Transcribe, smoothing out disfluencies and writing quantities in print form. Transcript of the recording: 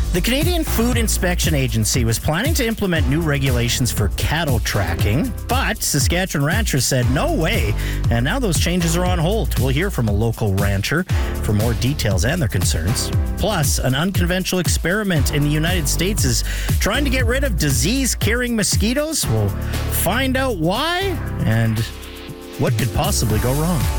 The Canadian Food Inspection Agency was planning to implement new regulations for cattle tracking, but Saskatchewan ranchers said no way, and now those changes are on hold. We'll hear from a local rancher for more details and their concerns. Plus, an unconventional experiment in the United States is trying to get rid of disease-carrying mosquitoes. We'll find out why and what could possibly go wrong.